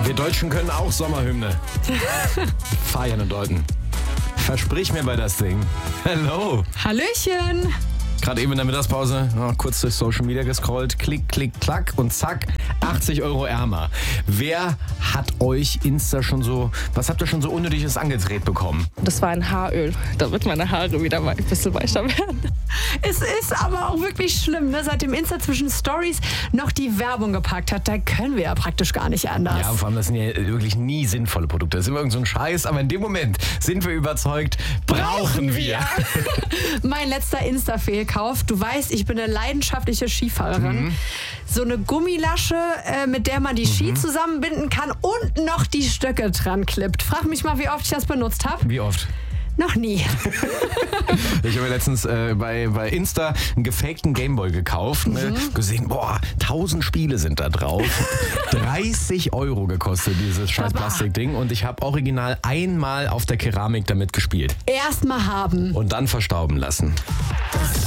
Wir Deutschen können auch Sommerhymne. Feiern und Deuten. Versprich mir bei das Ding. Hello. Hallöchen. Gerade eben in der Mittagspause kurz durch Social Media gescrollt. Klick, klick, klack und zack, 80 € ärmer. Wer hat euch Insta schon so, was habt ihr schon so Unnötiges angedreht bekommen? Das war ein Haaröl, damit meine Haare wieder ein bisschen weicher werden. Es ist aber auch wirklich schlimm, ne? Seitdem Insta zwischen Stories noch die Werbung gepackt hat, da können wir ja praktisch gar nicht anders. Ja, vor allem, das sind ja wirklich nie sinnvolle Produkte. Das ist immer irgend so ein Scheiß, aber in dem Moment sind wir überzeugt, brauchen wir. Mein letzter Insta-Fehlkauf. Du weißt, ich bin eine leidenschaftliche Skifahrerin. So eine Gummilasche, mit der man die Ski zusammenbinden kann und noch die Stöcke dran klippt. Frag mich mal, wie oft ich das benutzt habe. Wie oft? Noch nie. Ich habe letztens bei Insta einen gefakten Gameboy gekauft. Gesehen, 1000 Spiele sind da drauf. 30 € gekostet dieses scheiß Plastikding. Und ich habe original einmal auf der Keramik damit gespielt. Erstmal haben. Und dann verstauben lassen.